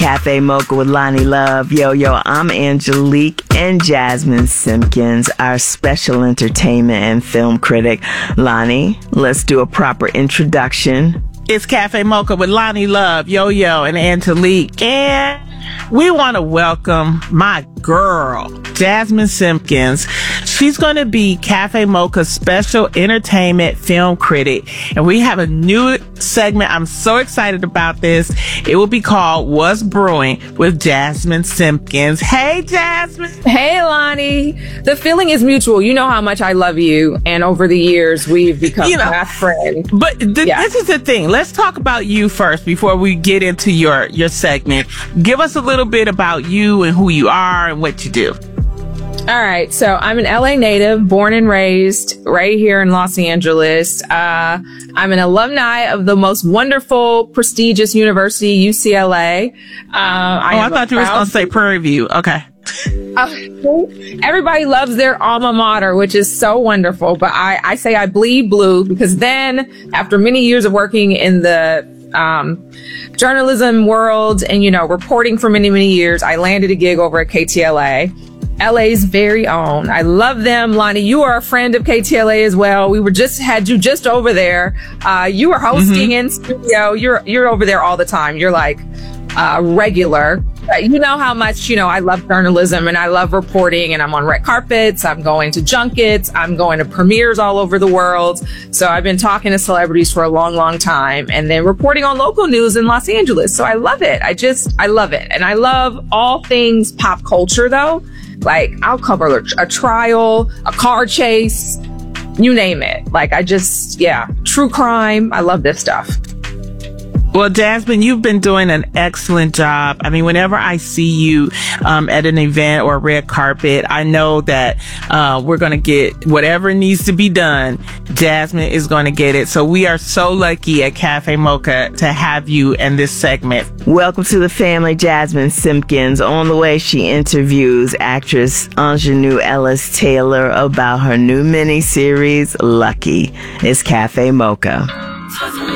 Cafe Mocha with Lonnie Love. Yo, I'm Angelique and Jasmine Simpkins, our special entertainment and film critic. Lonnie, let's do a proper introduction. It's Cafe Mocha with Lonnie Love, Yo, and Angelique. And we want to welcome my girl, Jasmine Simpkins. She's going to be Cafe Mocha's special entertainment film critic. And we have a new segment. I'm so excited about this. It will be called What's Brewing with Jasmine Simpkins. Hey, Jasmine. Hey, Lonnie. The feeling is mutual. You know how much I love you. And over the years, we've become fast friends. But this is the thing. Let's talk about you first before we get into your segment. Give us a little bit about you and who you are and what you do. All right. So I'm an LA native, born and raised right here in Los Angeles. I'm an alumni of the most wonderful, prestigious university, UCLA. I thought you were going to say Prairie View. Okay. Everybody loves their alma mater, which is so wonderful. But I say I bleed blue because then after many years of working in the journalism world and, reporting for many, many years, I landed a gig over at KTLA. LA's very own. I love them. Lonnie, you are a friend of KTLA as well. had you just over there. You were hosting in studio. You're over there all the time. You're like regular. You know how much, I love journalism and I love reporting, and I'm on red carpets. I'm going to junkets. I'm going to premieres all over the world. So I've been talking to celebrities for a long, long time and then reporting on local news in Los Angeles. So I love it. I love it. And I love all things pop culture though. Like I'll cover a trial, a car chase, you name it. True crime. I love this stuff. Well, Jasmine, you've been doing an excellent job. I mean, whenever I see you at an event or a red carpet, I know that we're going to get whatever needs to be done. Jasmine is going to get it. So we are so lucky at Cafe Mocha to have you in this segment. Welcome to the family, Jasmine Simpkins. On the way, she interviews actress Ingenue Ellis Taylor about her new miniseries, Lucky. It's Cafe Mocha.